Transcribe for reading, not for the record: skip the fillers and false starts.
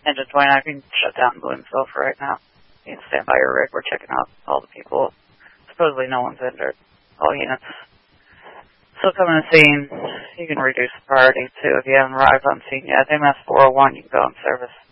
Engine 29, you can shut down Bloomsville for right now. You can stand by your rig. We're checking out all the people. Supposedly no one's injured. All units still coming to scene. You can reduce the priority, too, if you haven't arrived on scene yet. MS 401, you can go in service.